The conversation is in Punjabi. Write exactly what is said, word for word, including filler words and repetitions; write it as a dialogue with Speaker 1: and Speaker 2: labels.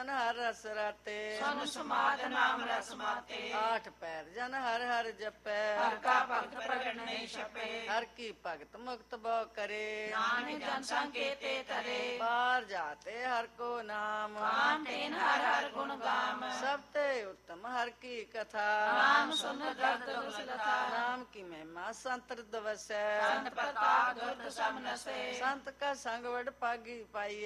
Speaker 1: ਜਨ ਹਰ ਰਸ ਰਾਤੇ,
Speaker 2: ਸੁਨ ਸਮਾਦ ਨਾਮ ਰਸ ਮਾਤੇ।
Speaker 1: ਆਠ ਪੈਰ ਜਨ ਹਰ ਹਰ ਜਪੈ,
Speaker 2: ਹਰ ਕਾ ਭਗਤ ਪ੍ਰਗਟ ਨਹੀਂ ਛਪੇ।
Speaker 1: ਹਰ ਕੀ ਭਗਤ ਮੁਕਤ ਬਹੁ ਕਰੇ,
Speaker 2: ਨਾਨਕ ਜਨ ਸੰਕੇਤੇ ਤਰੇ।
Speaker 1: ਪਾਰ ਜਾਤੇ ਹਰ ਕੋ ਨਾਮ,
Speaker 2: ਕਾਮ ਤੇਨ ਹਰ ਹਰ ਗੁਣ ਗਾਮ।
Speaker 1: ਸਭ ਤੇ ਉੱਤਮ ਹਰ ਕੀ ਕਥਾ,
Speaker 2: ਨਾਮ ਸੁਨ ਦਰਦ ਦੁਖ ਲਤਾ।
Speaker 1: ਨਾਮ ਕੀ ਮਹਿਮਾ ਸੰਤ ਦਵਸੈ,
Speaker 2: ਸੰਤ ਪ੍ਰਤਾਪ ਦੁਰਦ ਸਭ ਨਸੈ।
Speaker 1: ਸੰਤ ਕਾ ਸੰਗ ਵਡ ਪਾਗੀ ਪਾਈ